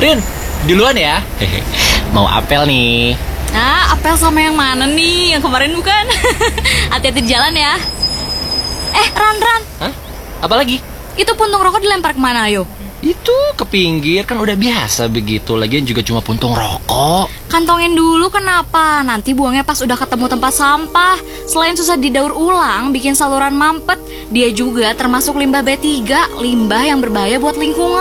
Rin, duluan ya. Mau apel nih. Nah, apel sama yang mana nih? Yang kemarin bukan? Hati-hati di jalan ya. Ran. Hah? Apa lagi? Itu puntung rokok dilempar kemana, ayo? Itu ke pinggir, kan udah biasa begitu. Lagian juga cuma puntung rokok. Kantongin dulu kenapa? Nanti buangnya pas udah ketemu tempat sampah. Selain susah didaur ulang, bikin saluran mampet, dia juga termasuk limbah B3, limbah yang berbahaya buat lingkungan.